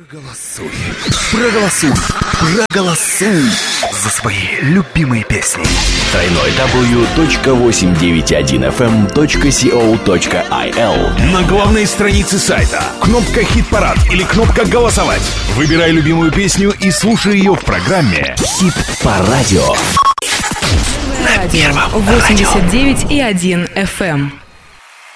Проголосуй, проголосуй, проголосуй за свои любимые песни. www.891fm.co.il. На главной странице сайта кнопка «Хит-парад» или кнопка «Голосовать». Выбирай любимую песню и слушай ее в программе Хит по радио. На первом 89,1 FM.